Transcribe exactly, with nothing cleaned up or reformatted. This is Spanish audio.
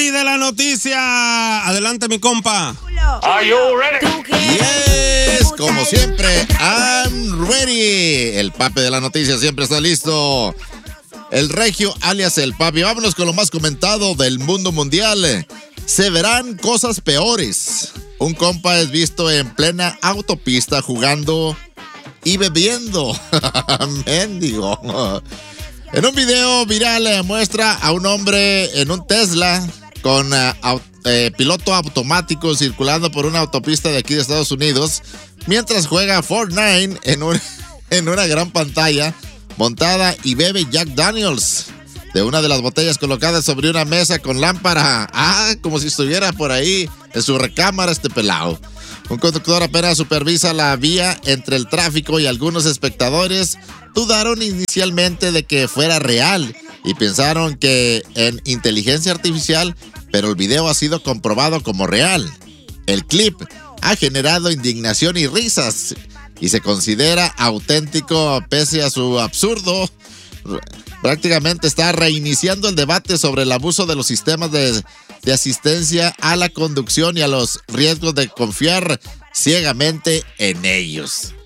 papi de la noticia. Adelante, mi compa. Are you ready? Yes, como siempre, I'm ready. El papi de la noticia siempre está listo. El regio alias el papi. Vámonos con lo más comentado del mundo mundial. Se verán cosas peores. Un compa es visto en plena autopista jugando y bebiendo. Mendigo. En un video viral muestra a un hombre en un Tesla con uh, eh, piloto automático circulando por una autopista de aquí de Estados Unidos mientras juega Fortnite en, un, en una gran pantalla montada y bebe Jack Daniels de una de las botellas colocadas sobre una mesa con lámpara. Ah, como si estuviera por ahí en su recámara este pelao. Un conductor apenas supervisa la vía entre el tráfico y algunos espectadores dudaron inicialmente de que fuera real y pensaron que en inteligencia artificial, pero el video ha sido comprobado como real. El clip ha generado indignación y risas y se considera auténtico pese a su absurdo. Prácticamente está reiniciando el debate sobre el abuso de los sistemas de, de asistencia a la conducción y a los riesgos de confiar ciegamente en ellos.